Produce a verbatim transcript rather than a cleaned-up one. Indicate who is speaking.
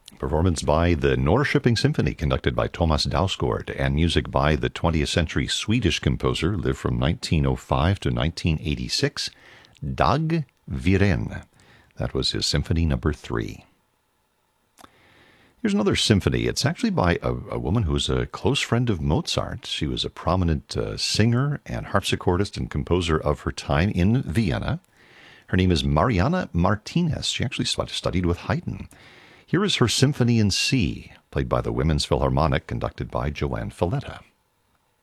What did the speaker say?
Speaker 1: Performance by the Norrköping Symphony, conducted by Thomas Dausgaard, and music by the twentieth century Swedish composer, lived from nineteen oh five to nineteen eighty-six, Dag Viren. That was his Symphony Number Three. Here's another symphony. It's actually by a, a woman who's a close friend of Mozart. She was a prominent uh, singer and harpsichordist and composer of her time in Vienna. Her name is Mariana Martinez. She actually studied with Haydn. Here is her Symphony in C, played by the Women's Philharmonic, conducted by Joanne Falletta.